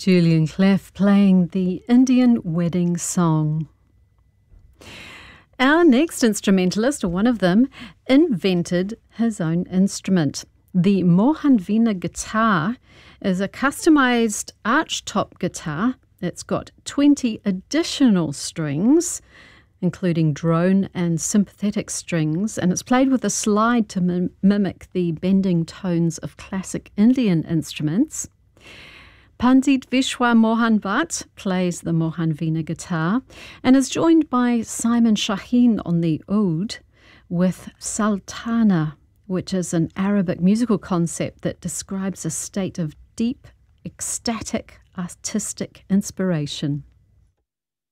Julian Cleff playing the Indian Wedding Song. Our next instrumentalist, or one of them, invented his own instrument. The Mohanveena guitar is a customised archtop guitar. It's got 20 additional strings, including drone and sympathetic strings, and it's played with a slide to mimic the bending tones of classic Indian instruments. Pandit Vishwa Mohan Bhatt plays the Mohanveena guitar and is joined by Simon Shaheen on the oud with Sultana, which is an Arabic musical concept that describes a state of deep, ecstatic, artistic inspiration.